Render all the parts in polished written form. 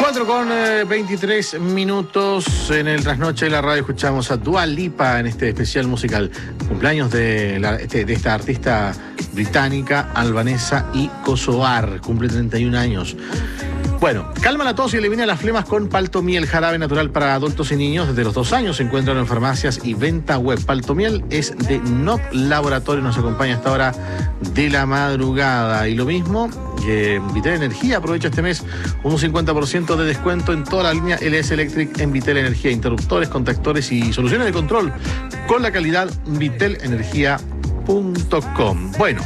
4:23 en el trasnoche de la radio escuchamos a Dua Lipa en este especial musical. Cumpleaños de esta artista británica, albanesa y kosovar. Cumple 31 años. Bueno, calma la tos y elimina las flemas con Paltomiel, jarabe natural para adultos y niños. Desde los 2 años se encuentran en farmacias y venta web. Paltomiel es de Not Laboratorio, nos acompaña hasta ahora de la madrugada. Y lo mismo, Vitel Energía aprovecha este mes un 50% de descuento en toda la línea LS Electric en Vitel Energía. Interruptores, contactores y soluciones de control con la calidad vitelenergia.com. Bueno,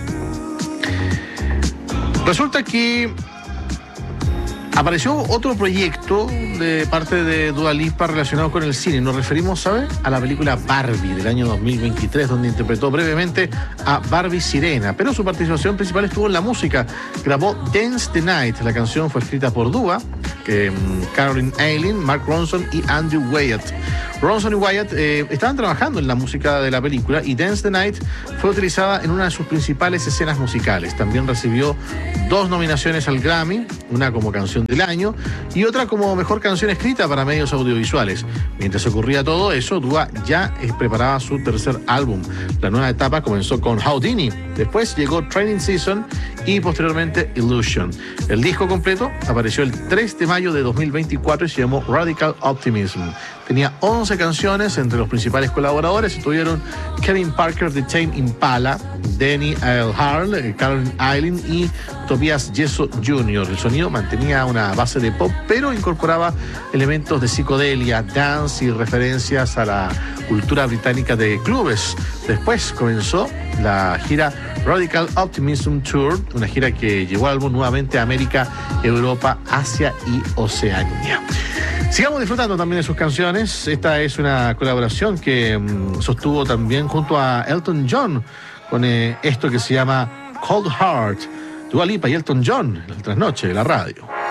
resulta que apareció otro proyecto de parte de Dua Lipa relacionado con el cine. Nos referimos, ¿sabe?, a la película Barbie del año 2023, donde interpretó brevemente a Barbie Sirena, pero su participación principal estuvo en la música. Grabó Dance the Night. La canción fue escrita por Dua, Caroline Eileen, Mark Ronson y Andrew Wyatt. Ronson y Wyatt estaban trabajando en la música de la película y Dance the Night fue utilizada en una de sus principales escenas musicales. También recibió 2 nominaciones al Grammy, una como canción del año y otra como mejor canción escrita para medios audiovisuales. Mientras ocurría todo eso, Dua ya preparaba su tercer álbum. La nueva etapa comenzó con Houdini, después llegó Training Season y posteriormente Illusion. El disco completo apareció el 3 de mayo de 2024 y se llamó Radical Optimism. Tenía 11 canciones. Entre los principales colaboradores estuvieron Kevin Parker de Tame Impala, Danny Harl, Caroline Eileen y Tobias Yeso Jr. El sonido mantenía una base de pop, pero incorporaba elementos de psicodelia, dance y referencias a la cultura británica de clubes. Después comenzó la gira Radical Optimism Tour, una gira que llevó al álbum nuevamente a América, Europa, Asia y Oceanía. Sigamos disfrutando también de sus canciones. Esta es una colaboración que sostuvo también junto a Elton John con esto que se llama Cold Heart. Dua Lipa y Elton John en el trasnoche de la radio.